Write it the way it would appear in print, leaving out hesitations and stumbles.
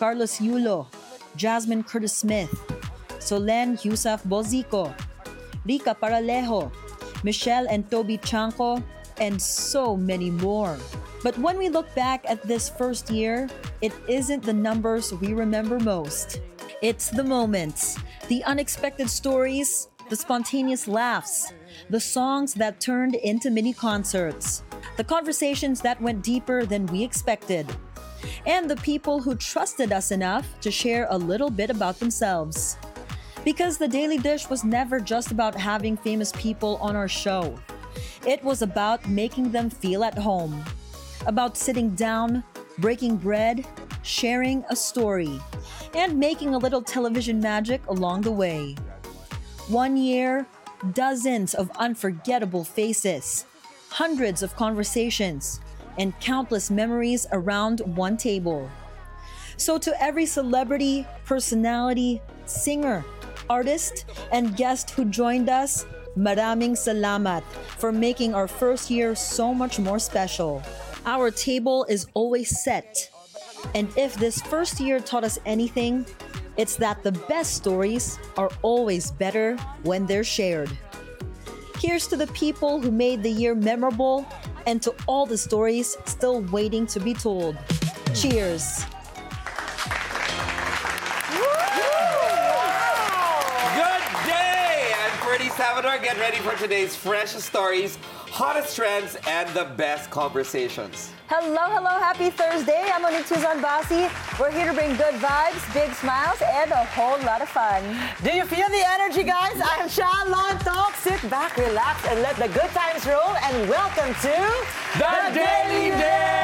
Carlos Yulo, Jasmine Curtis Smith, Solen Yusuf Bozico, Rica Paralejo, Michelle and Toby Chanko, and so many more. But when we look back at this first year, it isn't the numbers we remember most. It's the moments, the unexpected stories, the spontaneous laughs, the songs that turned into mini concerts, the conversations that went deeper than we expected, and the people who trusted us enough to share a little bit about themselves. Because The Daily Dish was never just about having famous people on our show. It was about making them feel at home, about sitting down, breaking bread, sharing a story, and making a little television magic along the way. 1 year, dozens of unforgettable faces, hundreds of conversations, and countless memories around one table. So to every celebrity, personality, singer, artist, and guest who joined us, maraming salamat for making our first year so much more special. Our table is always set. And if this first year taught us anything, it's that the best stories are always better when they're shared. Here's to the people who made the year memorable and to all the stories still waiting to be told. Cheers. Good day! I'm Ferdy Salvador. Get ready for today's freshest stories, hottest trends, and the best conversations. Hello, happy Thursday. I'm Monique Tuzon Basi. We're here to bring good vibes, big smiles, and a whole lot of fun. Do you feel the energy, guys? I'm Sha Lon Talk. Sit back, relax, and let the good times roll. And welcome to The Daily Dish!